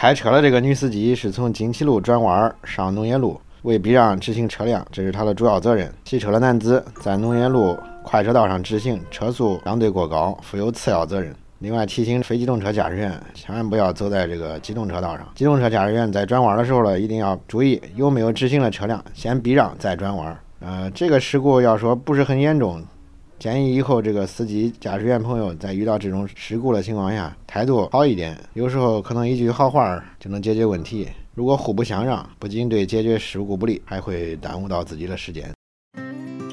开车的这个女司机是从金旗路转弯上农业路，未避让直行车辆，这是她的主要责任。骑车的男子在农业路快车道上直行，车速相对过高，负有次要责任。另外提醒非机动车驾驶员千万不要走在这个机动车道上，机动车驾驶员在转弯的时候呢，一定要注意有没有直行的车辆，先避让再转弯。这个事故要说不是很严重，建议以后这个司机驾驶员朋友在遇到这种事故的情况下态度好一点，有时候可能一句好话就能解决问题。如果互不相让，不仅对解决事故不利，还会耽误到自己的时间。